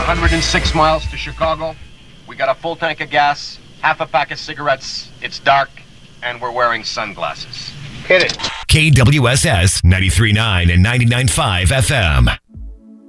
106 miles to Chicago. We got a full tank of gas, half a pack of cigarettes. It's dark, and we're wearing sunglasses. Hit it. KWSS 93.9 and 99.5 FM.